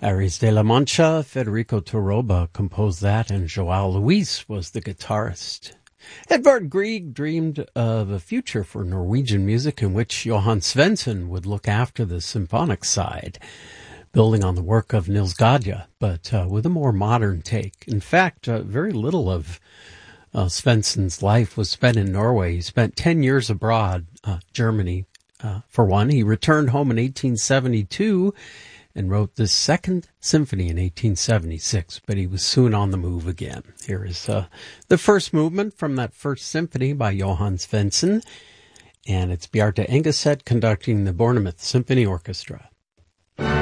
Aries de la Mancha, Federico Toroba composed that, and Joao Luis was the guitarist. Edvard Grieg dreamed of a future for Norwegian music in which Johan Svensson would look after the symphonic side, building on the work of Nils Gade, but with a more modern take. In fact, very little of Svensson's life was spent in Norway. He spent 10 years abroad, Germany, for one. He returned home in 1872 and wrote the Second Symphony in 1876, but he was soon on the move again. Here is the first movement from that first symphony by Johan Svensson, and it's Bjarte Engeset conducting the Bournemouth Symphony Orchestra.